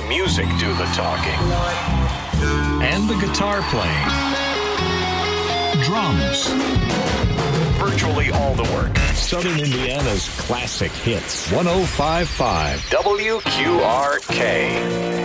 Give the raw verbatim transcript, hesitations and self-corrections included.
music do the talking. And the guitar playing. Drums. Virtually all the work. Southern Indiana's classic hits. one oh five point five W Q R K.